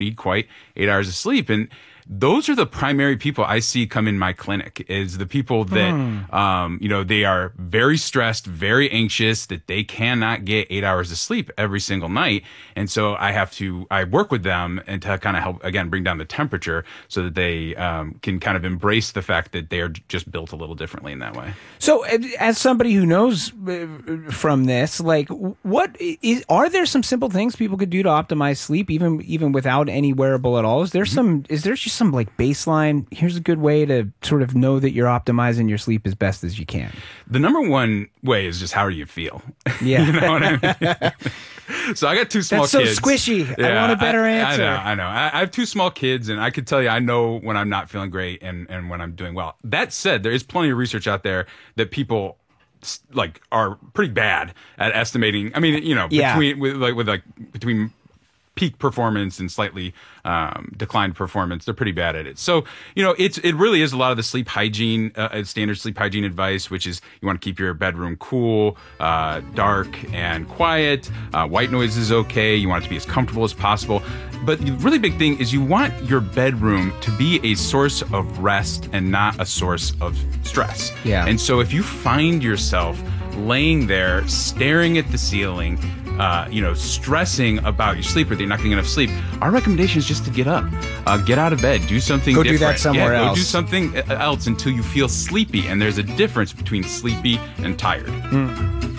need quite 8 hours of sleep. And those are the primary people I see come in my clinic, is the people that, they are very stressed, very anxious, that they cannot get 8 hours of sleep every single night. And so I work with them and to kind of help, again, bring down the temperature so that they can kind of embrace the fact that they are just built a little differently in that way. So as somebody who knows from this, like, are there some simple things people could do to optimize sleep, even without any wearable at all? Is there just some like baseline, here's a good way to sort of know that you're optimizing your sleep as best as you can? The number one way is just how do you feel? Yeah. You know what I mean? So I got two small kids. That's so squishy. Yeah, I want a better answer. I know. I have two small kids, and I could tell you I know when I'm not feeling great and when I'm doing well. That said, there is plenty of research out there that people like are pretty bad at estimating. I mean, between peak performance and slightly declined performance, they're pretty bad at it. So, it really is a lot of the sleep hygiene, standard sleep hygiene advice, which is you want to keep your bedroom cool, dark and quiet. White noise is okay. You want it to be as comfortable as possible. But the really big thing is you want your bedroom to be a source of rest and not a source of stress. Yeah. And so if you find yourself laying there staring at the ceiling, stressing about your sleep or that you're not getting enough sleep, our recommendation is just to get up, get out of bed, do something different. Go do that somewhere else. Go do something else until you feel sleepy. And there's a difference between sleepy and tired.